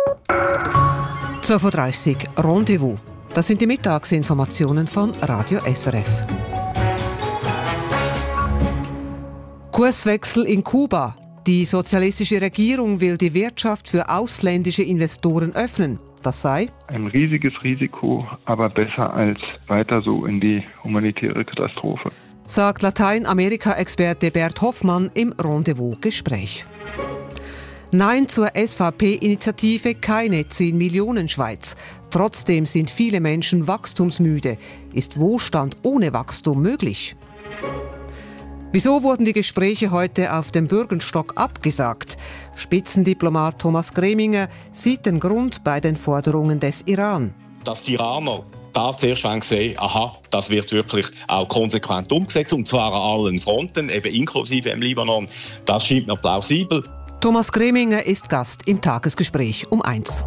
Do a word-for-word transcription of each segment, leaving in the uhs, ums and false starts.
zwölf Uhr dreißig Rendezvous. Das sind die Mittagsinformationen von Radio S R F. Kurswechsel in Kuba. Die sozialistische Regierung will die Wirtschaft für ausländische Investoren öffnen. Das sei ein riesiges Risiko, aber besser als weiter so in die humanitäre Katastrophe, sagt Lateinamerika-Experte Bert Hoffmann im Rendezvous-Gespräch. Nein zur S V P-Initiative Keine zehn Millionen Schweiz. Trotzdem sind viele Menschen wachstumsmüde. Ist Wohlstand ohne Wachstum möglich? Wieso wurden die Gespräche heute auf dem Bürgenstock abgesagt? Spitzendiplomat Thomas Greminger sieht den Grund bei den Forderungen des Iran. Dass die Iraner da zuerst sehen, aha, das wird wirklich auch konsequent umgesetzt, und zwar an allen Fronten, eben inklusive im Libanon, das scheint mir plausibel. Thomas Greminger ist Gast im Tagesgespräch um eins.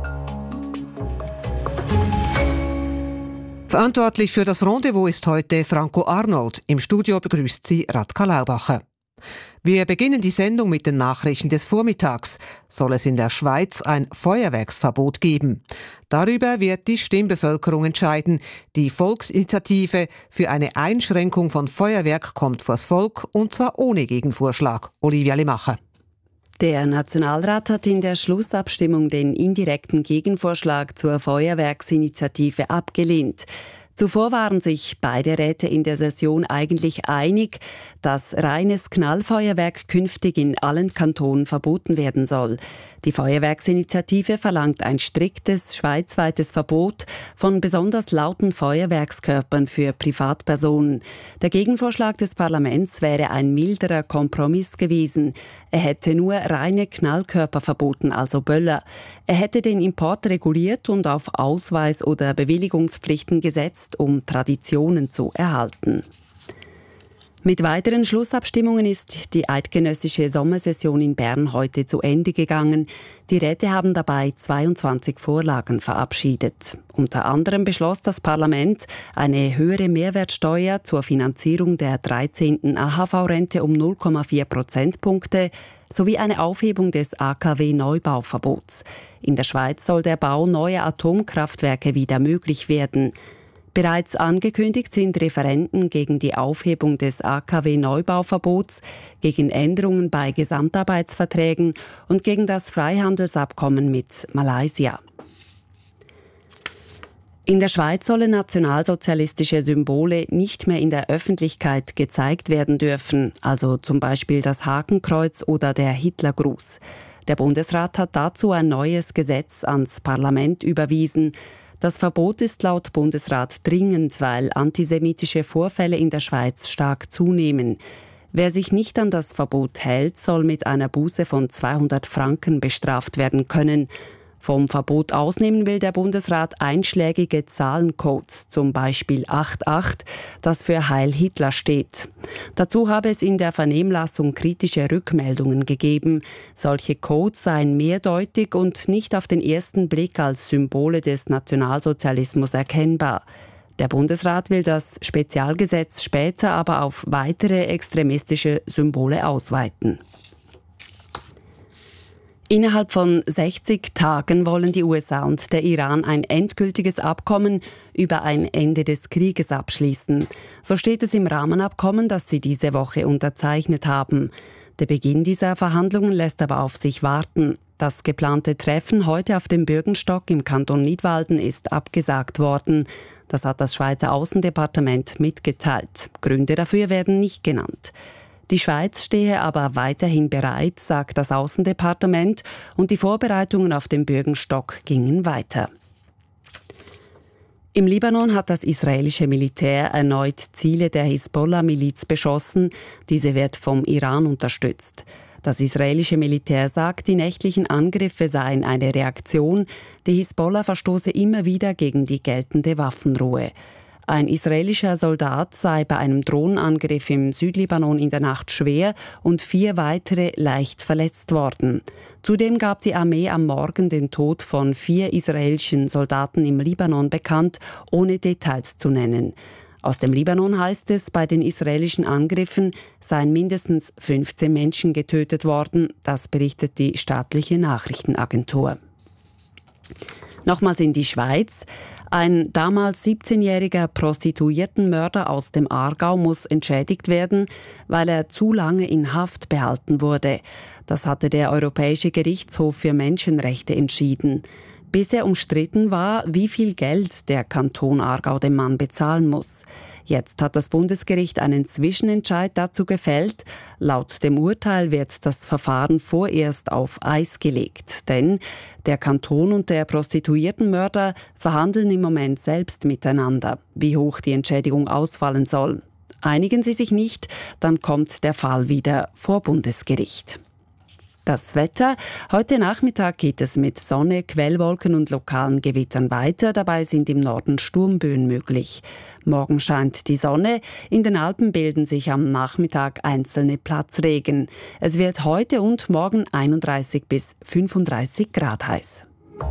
Verantwortlich für das Rendezvous ist heute Franco Arnold. Im Studio begrüßt sie Radka Laubacher. Wir beginnen die Sendung mit den Nachrichten des Vormittags. Soll es in der Schweiz ein Feuerwerksverbot geben? Darüber wird die Stimmbevölkerung entscheiden. Die Volksinitiative für eine Einschränkung von Feuerwerk kommt vors Volk, und zwar ohne Gegenvorschlag. Olivia Limacher. Der Nationalrat hat in der Schlussabstimmung den indirekten Gegenvorschlag zur Feuerwerksinitiative abgelehnt. Zuvor waren sich beide Räte in der Session eigentlich einig, dass reines Knallfeuerwerk künftig in allen Kantonen verboten werden soll. Die Feuerwerksinitiative verlangt ein striktes schweizweites Verbot von besonders lauten Feuerwerkskörpern für Privatpersonen. Der Gegenvorschlag des Parlaments wäre ein milderer Kompromiss gewesen. Er hätte nur reine Knallkörper verboten, also Böller. Er hätte den Import reguliert und auf Ausweis- oder Bewilligungspflichten gesetzt, um Traditionen zu erhalten. Mit weiteren Schlussabstimmungen ist die eidgenössische Sommersession in Bern heute zu Ende gegangen. Die Räte haben dabei zweiundzwanzig Vorlagen verabschiedet. Unter anderem beschloss das Parlament eine höhere Mehrwertsteuer zur Finanzierung der dreizehnten A H V-Rente um null Komma vier Prozentpunkte sowie eine Aufhebung des A K W-Neubauverbots. In der Schweiz soll der Bau neuer Atomkraftwerke wieder möglich werden. Bereits angekündigt sind Referenden gegen die Aufhebung des A K W-Neubauverbots, gegen Änderungen bei Gesamtarbeitsverträgen und gegen das Freihandelsabkommen mit Malaysia. In der Schweiz sollen nationalsozialistische Symbole nicht mehr in der Öffentlichkeit gezeigt werden dürfen, also zum Beispiel das Hakenkreuz oder der Hitlergruß. Der Bundesrat hat dazu ein neues Gesetz ans Parlament überwiesen. Das Verbot ist laut Bundesrat dringend, weil antisemitische Vorfälle in der Schweiz stark zunehmen. Wer sich nicht an das Verbot hält, soll mit einer Buße von zweihundert Franken bestraft werden können. Vom Verbot ausnehmen will der Bundesrat einschlägige Zahlencodes, zum Beispiel acht acht, das für Heil Hitler steht. Dazu habe es in der Vernehmlassung kritische Rückmeldungen gegeben. Solche Codes seien mehrdeutig und nicht auf den ersten Blick als Symbole des Nationalsozialismus erkennbar. Der Bundesrat will das Spezialgesetz später aber auf weitere extremistische Symbole ausweiten. Innerhalb von sechzig Tagen wollen die U S A und der Iran ein endgültiges Abkommen über ein Ende des Krieges abschließen. So steht es im Rahmenabkommen, das sie diese Woche unterzeichnet haben. Der Beginn dieser Verhandlungen lässt aber auf sich warten. Das geplante Treffen heute auf dem Bürgenstock im Kanton Nidwalden ist abgesagt worden. Das hat das Schweizer Aussendepartement mitgeteilt. Gründe dafür werden nicht genannt. Die Schweiz stehe aber weiterhin bereit, sagt das Aussendepartement, und die Vorbereitungen auf dem Bürgenstock gingen weiter. Im Libanon hat das israelische Militär erneut Ziele der Hisbollah-Miliz beschossen. Diese wird vom Iran unterstützt. Das israelische Militär sagt, die nächtlichen Angriffe seien eine Reaktion. Die Hisbollah verstoße immer wieder gegen die geltende Waffenruhe. Ein israelischer Soldat sei bei einem Drohnenangriff im Südlibanon in der Nacht schwer und vier weitere leicht verletzt worden. Zudem gab die Armee am Morgen den Tod von vier israelischen Soldaten im Libanon bekannt, ohne Details zu nennen. Aus dem Libanon heißt es, bei den israelischen Angriffen seien mindestens fünfzehn Menschen getötet worden. Das berichtet die staatliche Nachrichtenagentur. Nochmals in die Schweiz. Ein damals siebzehnjähriger Prostituiertenmörder aus dem Aargau muss entschädigt werden, weil er zu lange in Haft behalten wurde. Das hatte der Europäische Gerichtshof für Menschenrechte entschieden. Bisher umstritten war, wie viel Geld der Kanton Aargau dem Mann bezahlen muss. Jetzt hat das Bundesgericht einen Zwischenentscheid dazu gefällt. Laut dem Urteil wird das Verfahren vorerst auf Eis gelegt. Denn der Kanton und der Prostituiertenmörder verhandeln im Moment selbst miteinander, wie hoch die Entschädigung ausfallen soll. Einigen sie sich nicht, dann kommt der Fall wieder vor Bundesgericht. Das Wetter. Heute Nachmittag geht es mit Sonne, Quellwolken und lokalen Gewittern weiter. Dabei sind im Norden Sturmböen möglich. Morgen scheint die Sonne. In den Alpen bilden sich am Nachmittag einzelne Platzregen. Es wird heute und morgen einunddreißig bis fünfunddreißig Grad heiß.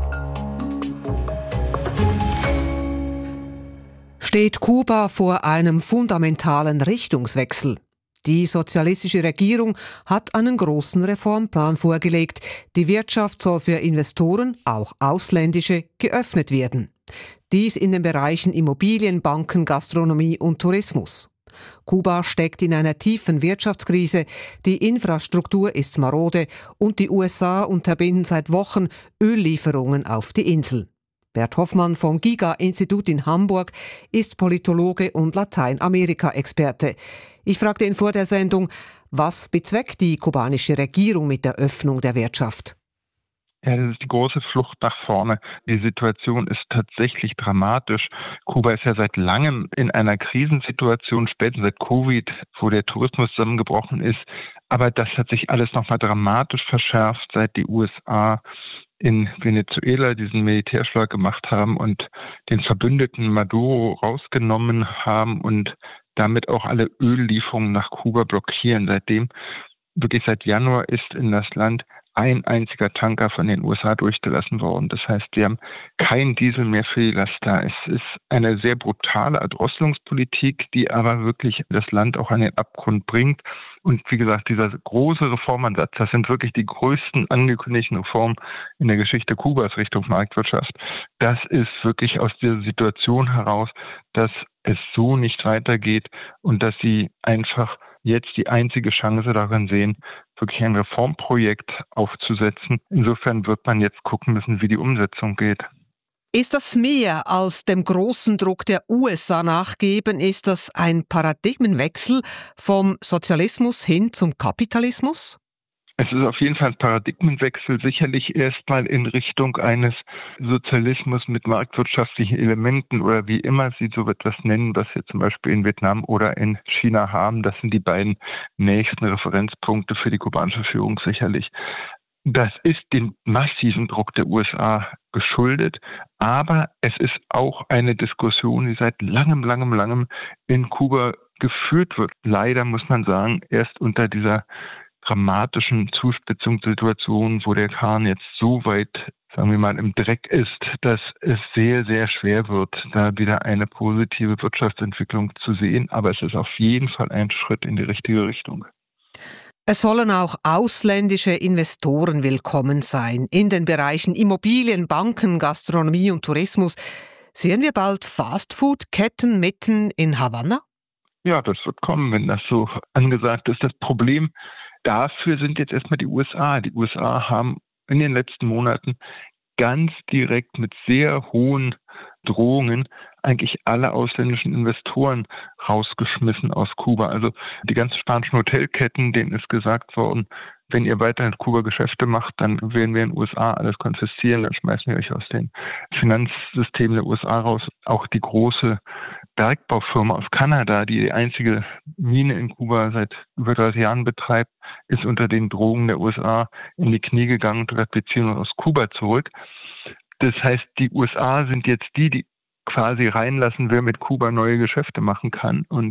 Steht Kuba vor einem fundamentalen Richtungswechsel? Die sozialistische Regierung hat einen großen Reformplan vorgelegt. Die Wirtschaft soll für Investoren, auch ausländische, geöffnet werden. Dies in den Bereichen Immobilien, Banken, Gastronomie und Tourismus. Kuba steckt in einer tiefen Wirtschaftskrise, die Infrastruktur ist marode und die U S A unterbinden seit Wochen Öllieferungen auf die Insel. Bert Hoffmann vom Giga-Institut in Hamburg ist Politologe und Lateinamerika-Experte. Ich fragte ihn vor der Sendung, was bezweckt die kubanische Regierung mit der Öffnung der Wirtschaft? Ja, das ist die große Flucht nach vorne. Die Situation ist tatsächlich dramatisch. Kuba ist ja seit langem in einer Krisensituation, spätestens seit Covid, wo der Tourismus zusammengebrochen ist. Aber das hat sich alles nochmal dramatisch verschärft, seit die U S A in Venezuela diesen Militärschlag gemacht haben und den Verbündeten Maduro rausgenommen haben und damit auch alle Öllieferungen nach Kuba blockieren. Seitdem, wirklich seit Januar, ist in das Land ein einziger Tanker von den U S A durchgelassen worden. Das heißt, wir haben kein Diesel mehr für die Laster. Es ist eine sehr brutale Erdrosselungspolitik, die aber wirklich das Land auch an den Abgrund bringt. Und wie gesagt, dieser große Reformansatz, das sind wirklich die größten angekündigten Reformen in der Geschichte Kubas Richtung Marktwirtschaft. Das ist wirklich aus dieser Situation heraus, dass es so nicht weitergeht und dass sie einfach jetzt die einzige Chance darin sehen, wirklich ein Reformprojekt aufzusetzen. Insofern wird man jetzt gucken müssen, wie die Umsetzung geht. Ist das mehr als dem großen Druck der U S A nachgeben? Ist das ein Paradigmenwechsel vom Sozialismus hin zum Kapitalismus? Es ist auf jeden Fall ein Paradigmenwechsel, sicherlich erstmal in Richtung eines Sozialismus mit marktwirtschaftlichen Elementen oder wie immer Sie so etwas nennen, was wir zum Beispiel in Vietnam oder in China haben. Das sind die beiden nächsten Referenzpunkte für die kubanische Führung sicherlich. Das ist dem massiven Druck der U S A geschuldet, aber es ist auch eine Diskussion, die seit langem, langem, langem in Kuba geführt wird. Leider muss man sagen, erst unter dieser dramatischen Zuspitzungssituation, wo der Kahn jetzt so weit, sagen wir mal, im Dreck ist, dass es sehr, sehr schwer wird, da wieder eine positive Wirtschaftsentwicklung zu sehen. Aber es ist auf jeden Fall ein Schritt in die richtige Richtung. Es sollen auch ausländische Investoren willkommen sein in den Bereichen Immobilien, Banken, Gastronomie und Tourismus. Sehen wir bald Fastfood-Ketten mitten in Havanna? Ja, das wird kommen, wenn das so angesagt ist. Das Problem dafür sind jetzt erstmal die U S A. Die U S A haben in den letzten Monaten ganz direkt mit sehr hohen Drohungen eigentlich alle ausländischen Investoren rausgeschmissen aus Kuba. Also die ganzen spanischen Hotelketten, denen ist gesagt worden, wenn ihr weiter in Kuba Geschäfte macht, dann werden wir in den U S A alles konfiszieren, dann schmeißen wir euch aus den Finanzsystemen der U S A raus. Auch die große Bergbaufirma aus Kanada, die die einzige Mine in Kuba seit über dreißig Jahren betreibt, ist unter den Drohungen der U S A in die Knie gegangen und hat Beziehungen aus Kuba zurück. Das heißt, die U S A sind jetzt die, die quasi reinlassen, wer mit Kuba neue Geschäfte machen kann. Und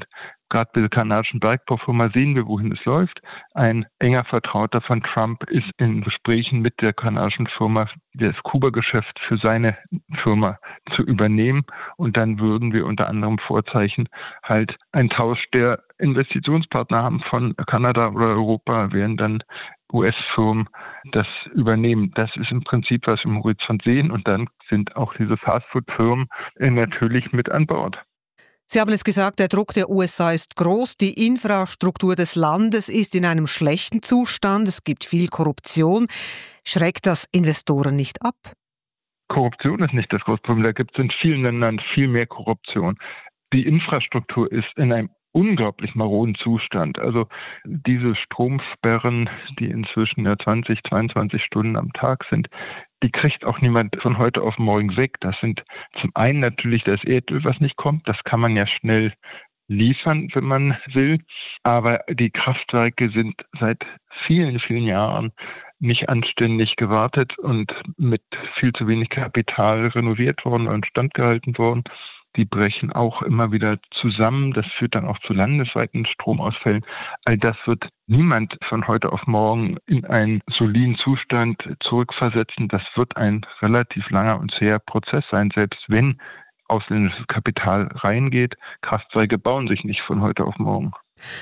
gerade bei der kanadischen Bergbaufirma sehen wir, wohin es läuft. Ein enger Vertrauter von Trump ist in Gesprächen mit der kanadischen Firma, das Kuba-Geschäft für seine Firma zu übernehmen. Und dann würden wir unter anderem Vorzeichen halt einen Tausch der Investitionspartner haben von Kanada oder Europa, während dann U S-Firmen das übernehmen. Das ist im Prinzip, was wir im Horizont sehen. Und dann sind auch diese Fastfood-Firmen natürlich mit an Bord. Sie haben es gesagt, der Druck der U S A ist groß. Die Infrastruktur des Landes ist in einem schlechten Zustand. Es gibt viel Korruption. Schreckt das Investoren nicht ab? Korruption ist nicht das große Problem. Da gibt es in vielen Ländern viel mehr Korruption. Die Infrastruktur ist in einem unglaublich maroden Zustand. Also diese Stromsperren, die inzwischen ja zwanzig, zweiundzwanzig Stunden am Tag sind, die kriegt auch niemand von heute auf morgen weg. Das sind zum einen natürlich das Erdöl, was nicht kommt. Das kann man ja schnell liefern, wenn man will. Aber die Kraftwerke sind seit vielen, vielen Jahren nicht anständig gewartet und mit viel zu wenig Kapital renoviert worden und instand gehalten worden. Die brechen auch immer wieder zusammen. Das führt dann auch zu landesweiten Stromausfällen. All das wird niemand von heute auf morgen in einen soliden Zustand zurückversetzen. Das wird ein relativ langer und zäher Prozess sein, selbst wenn ausländisches Kapital reingeht. Kraftwerke bauen sich nicht von heute auf morgen.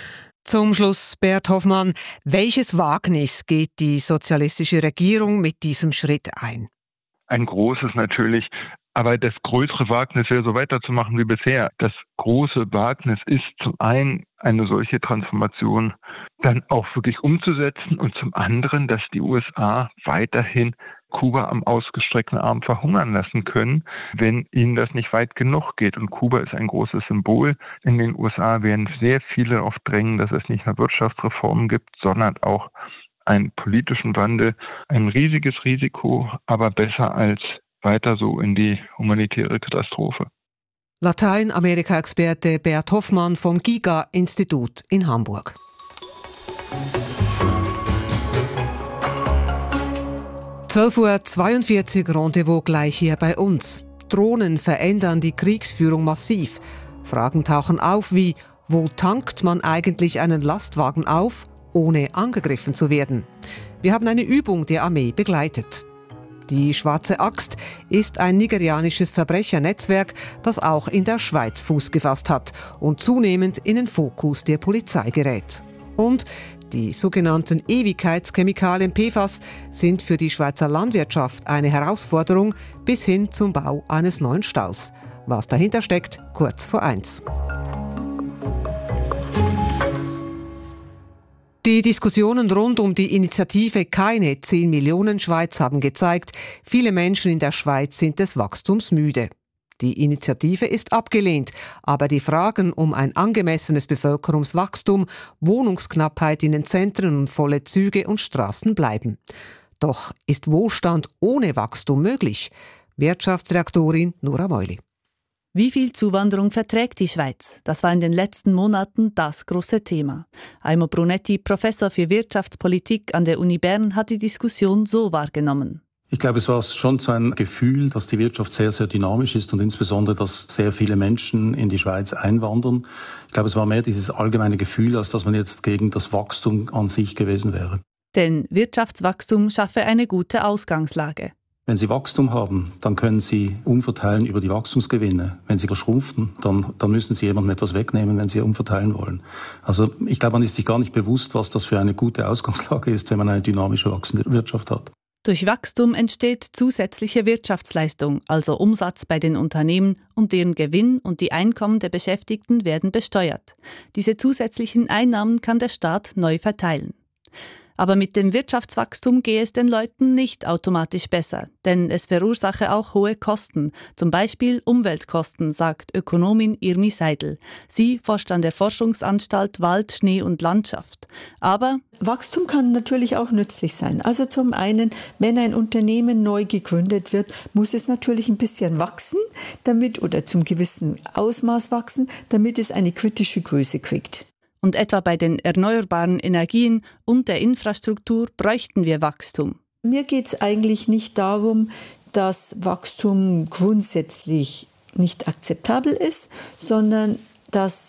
Zum Schluss, Bert Hoffmann, welches Wagnis geht die sozialistische Regierung mit diesem Schritt ein? Ein großes natürlich. Aber das größere Wagnis wäre, so weiterzumachen wie bisher. Das große Wagnis ist zum einen, eine solche Transformation dann auch wirklich umzusetzen und zum anderen, dass die U S A weiterhin Kuba am ausgestreckten Arm verhungern lassen können, wenn ihnen das nicht weit genug geht. Und Kuba ist ein großes Symbol. In den U S A werden sehr viele darauf drängen, dass es nicht nur Wirtschaftsreformen gibt, sondern auch einen politischen Wandel. Ein riesiges Risiko, aber besser als weiter so in die humanitäre Katastrophe. Lateinamerika-Experte Bert Hoffmann vom Giga-Institut in Hamburg. zwölf Uhr zweiundvierzig, Rendezvous gleich hier bei uns. Drohnen verändern die Kriegsführung massiv. Fragen tauchen auf wie, wo tankt man eigentlich einen Lastwagen auf, ohne angegriffen zu werden? Wir haben eine Übung der Armee begleitet. Die Schwarze Axt ist ein nigerianisches Verbrechernetzwerk, das auch in der Schweiz Fuß gefasst hat und zunehmend in den Fokus der Polizei gerät. Und die sogenannten Ewigkeitschemikalien P F A S sind für die Schweizer Landwirtschaft eine Herausforderung bis hin zum Bau eines neuen Stalls. Was dahinter steckt, kurz vor eins. Die Diskussionen rund um die Initiative Keine zehn Millionen Schweiz haben gezeigt, viele Menschen in der Schweiz sind des Wachstums müde. Die Initiative ist abgelehnt, aber die Fragen um ein angemessenes Bevölkerungswachstum, Wohnungsknappheit in den Zentren und volle Züge und Straßen bleiben. Doch ist Wohlstand ohne Wachstum möglich? Wirtschaftsredaktorin Nora Meuli. Wie viel Zuwanderung verträgt die Schweiz? Das war in den letzten Monaten das große Thema. Aimo Brunetti, Professor für Wirtschaftspolitik an der Uni Bern, hat die Diskussion so wahrgenommen. Ich glaube, es war schon so ein Gefühl, dass die Wirtschaft sehr, sehr dynamisch ist und insbesondere, dass sehr viele Menschen in die Schweiz einwandern. Ich glaube, es war mehr dieses allgemeine Gefühl, als dass man jetzt gegen das Wachstum an sich gewesen wäre. Denn Wirtschaftswachstum schaffe eine gute Ausgangslage. Wenn Sie Wachstum haben, dann können Sie umverteilen über die Wachstumsgewinne. Wenn Sie verschrumpfen, dann, dann müssen Sie jemandem etwas wegnehmen, wenn Sie umverteilen wollen. Also ich glaube, man ist sich gar nicht bewusst, was das für eine gute Ausgangslage ist, wenn man eine dynamische wachsende Wirtschaft hat. Durch Wachstum entsteht zusätzliche Wirtschaftsleistung, also Umsatz bei den Unternehmen, und deren Gewinn und die Einkommen der Beschäftigten werden besteuert. Diese zusätzlichen Einnahmen kann der Staat neu verteilen. Aber mit dem Wirtschaftswachstum gehe es den Leuten nicht automatisch besser, denn es verursache auch hohe Kosten, zum Beispiel Umweltkosten, sagt Ökonomin Irmi Seidel. Sie forscht an der Forschungsanstalt Wald, Schnee und Landschaft. Aber Wachstum kann natürlich auch nützlich sein. Also zum einen, wenn ein Unternehmen neu gegründet wird, muss es natürlich ein bisschen wachsen, damit oder zum gewissen Ausmaß wachsen, damit es eine kritische Größe kriegt. Und etwa bei den erneuerbaren Energien und der Infrastruktur bräuchten wir Wachstum. Mir geht es eigentlich nicht darum, dass Wachstum grundsätzlich nicht akzeptabel ist, sondern dass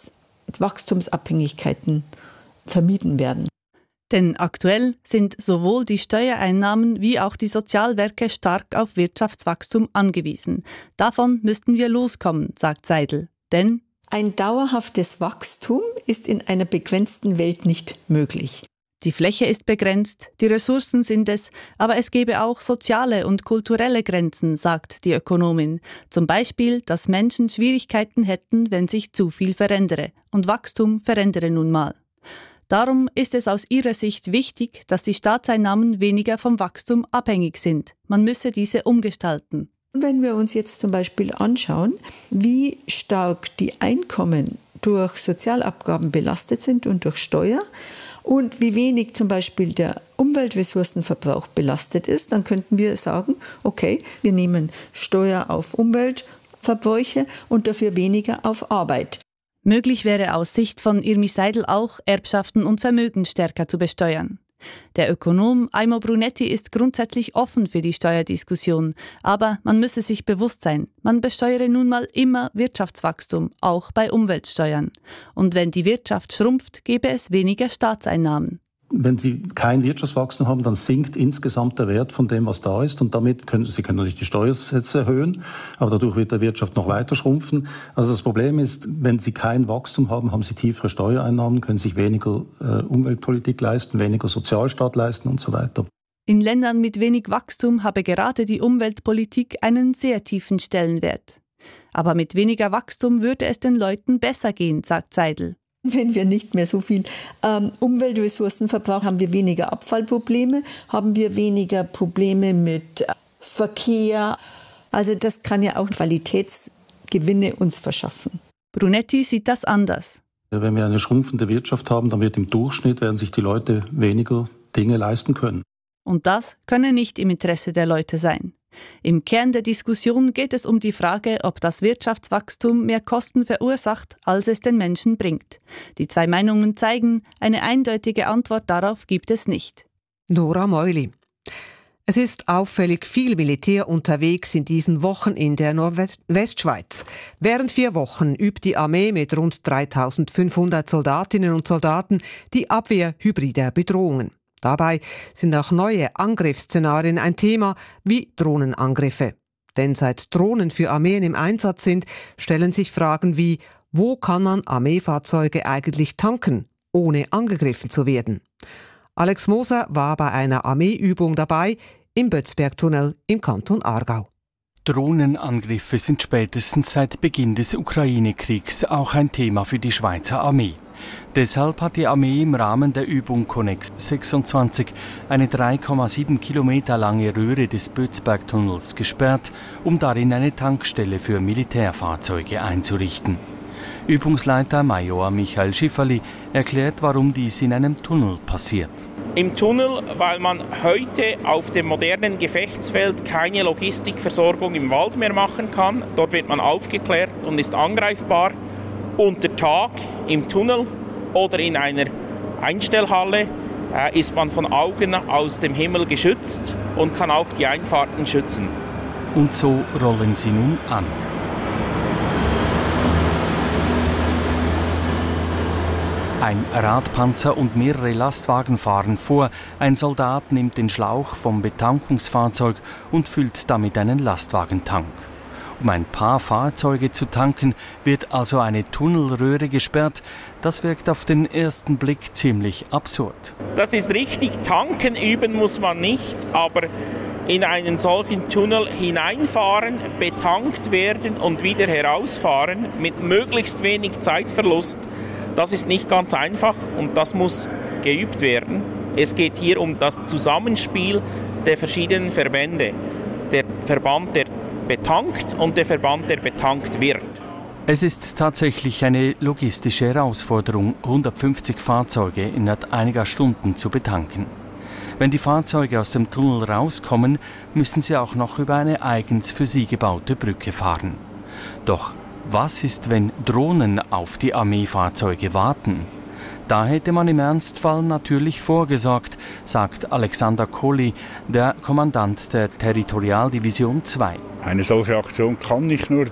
Wachstumsabhängigkeiten vermieden werden. Denn aktuell sind sowohl die Steuereinnahmen wie auch die Sozialwerke stark auf Wirtschaftswachstum angewiesen. Davon müssten wir loskommen, sagt Seidel. Denn ein dauerhaftes Wachstum ist in einer begrenzten Welt nicht möglich. Die Fläche ist begrenzt, die Ressourcen sind es, aber es gäbe auch soziale und kulturelle Grenzen, sagt die Ökonomin. Zum Beispiel, dass Menschen Schwierigkeiten hätten, wenn sich zu viel verändere. Und Wachstum verändere nun mal. Darum ist es aus ihrer Sicht wichtig, dass die Staatseinnahmen weniger vom Wachstum abhängig sind. Man müsse diese umgestalten. Wenn wir uns jetzt zum Beispiel anschauen, wie stark die Einkommen durch Sozialabgaben belastet sind und durch Steuer, und wie wenig zum Beispiel der Umweltressourcenverbrauch belastet ist, dann könnten wir sagen, okay, wir nehmen Steuer auf Umweltverbräuche und dafür weniger auf Arbeit. Möglich wäre aus Sicht von Irmi Seidel auch, Erbschaften und Vermögen stärker zu besteuern. Der Ökonom Aimo Brunetti ist grundsätzlich offen für die Steuerdiskussion, aber man müsse sich bewusst sein, man besteuere nun mal immer Wirtschaftswachstum, auch bei Umweltsteuern. Und wenn die Wirtschaft schrumpft, gäbe es weniger Staatseinnahmen. Wenn Sie kein Wirtschaftswachstum haben, dann sinkt insgesamt der Wert von dem, was da ist. Und damit können Sie können natürlich die Steuersätze erhöhen, aber dadurch wird der Wirtschaft noch weiter schrumpfen. Also das Problem ist, wenn Sie kein Wachstum haben, haben Sie tiefere Steuereinnahmen, können sich weniger äh, Umweltpolitik leisten, weniger Sozialstaat leisten und so weiter. In Ländern mit wenig Wachstum habe gerade die Umweltpolitik einen sehr tiefen Stellenwert. Aber mit weniger Wachstum würde es den Leuten besser gehen, sagt Seidel. Wenn wir nicht mehr so viel ähm, Umweltressourcen verbrauchen, haben wir weniger Abfallprobleme, haben wir weniger Probleme mit Verkehr. Also das kann ja auch Qualitätsgewinne uns verschaffen. Brunetti sieht das anders. Wenn wir eine schrumpfende Wirtschaft haben, dann wird im Durchschnitt werden sich die Leute weniger Dinge leisten können. Und das könne nicht im Interesse der Leute sein. Im Kern der Diskussion geht es um die Frage, ob das Wirtschaftswachstum mehr Kosten verursacht, als es den Menschen bringt. Die zwei Meinungen zeigen, eine eindeutige Antwort darauf gibt es nicht. Nora Meuli. Es ist auffällig viel Militär unterwegs in diesen Wochen in der Nordwestschweiz. Während vier Wochen übt die Armee mit rund dreitausendfünfhundert Soldatinnen und Soldaten die Abwehr hybrider Bedrohungen. Dabei sind auch neue Angriffsszenarien ein Thema, wie Drohnenangriffe. Denn seit Drohnen für Armeen im Einsatz sind, stellen sich Fragen wie, wo kann man Armeefahrzeuge eigentlich tanken, ohne angegriffen zu werden? Alex Moser war bei einer Armeeübung dabei im Bötzbergtunnel im Kanton Aargau. Drohnenangriffe sind spätestens seit Beginn des Ukraine-Kriegs auch ein Thema für die Schweizer Armee. Deshalb hat die Armee im Rahmen der Übung Connex sechsundzwanzig eine drei Komma sieben Kilometer lange Röhre des Bötzbergtunnels gesperrt, um darin eine Tankstelle für Militärfahrzeuge einzurichten. Übungsleiter Major Michael Schifferli erklärt, warum dies in einem Tunnel passiert. Im Tunnel, weil man heute auf dem modernen Gefechtsfeld keine Logistikversorgung im Wald mehr machen kann. Dort wird man aufgeklärt und ist angreifbar. Unter Tag im Tunnel oder in einer Einstellhalle äh, ist man von Augen aus dem Himmel geschützt und kann auch die Einfahrten schützen. Und so rollen sie nun an. Ein Radpanzer und mehrere Lastwagen fahren vor. Ein Soldat nimmt den Schlauch vom Betankungsfahrzeug und füllt damit einen Lastwagentank. Um ein paar Fahrzeuge zu tanken, wird also eine Tunnelröhre gesperrt. Das wirkt auf den ersten Blick ziemlich absurd. Das ist richtig, tanken üben muss man nicht, aber in einen solchen Tunnel hineinfahren, betankt werden und wieder herausfahren mit möglichst wenig Zeitverlust, das ist nicht ganz einfach und das muss geübt werden. Es geht hier um das Zusammenspiel der verschiedenen Verbände. Der Verband, der betankt und der Verband, der betankt wird. Es ist tatsächlich eine logistische Herausforderung, hundertfünfzig Fahrzeuge innerhalb einiger Stunden zu betanken. Wenn die Fahrzeuge aus dem Tunnel rauskommen, müssen sie auch noch über eine eigens für sie gebaute Brücke fahren. Doch was ist, wenn Drohnen auf die Armeefahrzeuge warten? Da hätte man im Ernstfall natürlich vorgesorgt, sagt Alexander Kohli, der Kommandant der Territorialdivision zwei. Eine solche Aktion kann nicht nur